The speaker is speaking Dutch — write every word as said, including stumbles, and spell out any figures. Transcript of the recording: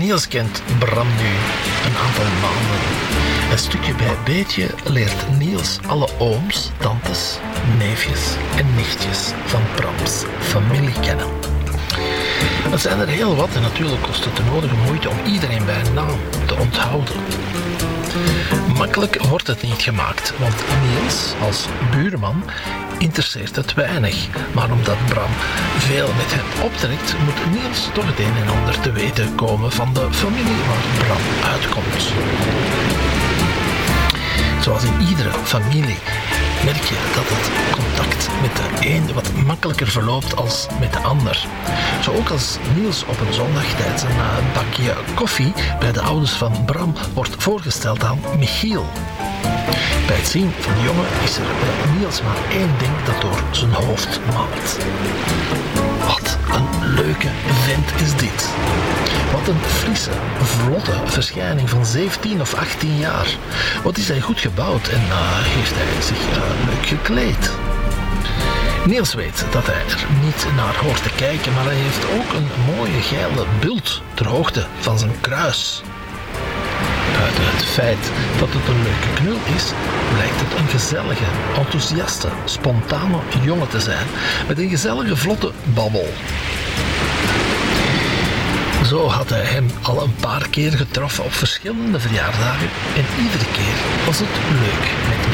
Niels kent Bram nu een aantal maanden. En stukje bij beetje leert Niels alle ooms, tantes, neefjes en nichtjes van Brams familie kennen. Het zijn er heel wat en natuurlijk kost het de nodige moeite om iedereen bij naam te onthouden. Makkelijk wordt het niet gemaakt, want Niels als buurman interesseert het weinig. Maar omdat Bram veel met hem optrekt, moet Niels toch het een en ander te weten komen van de familie waar Bram uitkomt. Zoals in iedere familie merk je dat het contact met de een wat makkelijker verloopt als met de ander. Zo ook als Niels op een zondag tijdens een bakje koffie bij de ouders van Bram wordt voorgesteld aan Michiel. Bij het zien van de jongen is er bij Niels maar één ding dat door zijn hoofd maalt. Wat een leuke vent is dit. Wat een frisse, vlotte verschijning van zeventien of achttien jaar. Wat is hij goed gebouwd en uh, heeft hij zich uh, leuk gekleed. Niels weet dat hij er niet naar hoort te kijken, maar hij heeft ook een mooie geile bult ter hoogte van zijn kruis. Buiten het feit dat het een leuke knul is, blijkt het een gezellige, enthousiaste, spontane jongen te zijn, met een gezellige, vlotte babbel. Zo had hij hem al een paar keer getroffen op verschillende verjaardagen en iedere keer was het leuk met